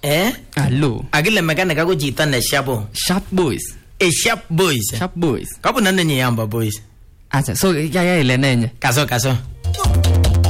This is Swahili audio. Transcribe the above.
Hello. Akile mechanic ako chito ne shapo. Sharp boys. Sharp boys. Sharp boys. Kapo nani nyamba boys. Asa, so yaya ile nenye. Kaso.